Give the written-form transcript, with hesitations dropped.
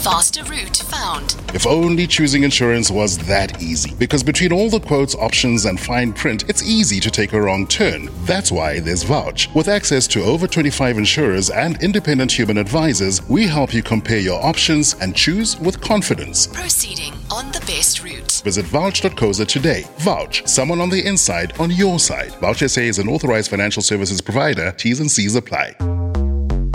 faster route found. If only choosing insurance was that easy. Because between all the quotes, options, and fine print, it's easy to take a wrong turn. That's why there's Vouch. With access to over 25 insurers and independent human advisors, we help you compare your options and choose with confidence. Proceeding on the best route. Visit vouch.co.za today. Vouch, someone on the inside on your side. Vouch SA is an authorized financial services provider. T's and C's apply.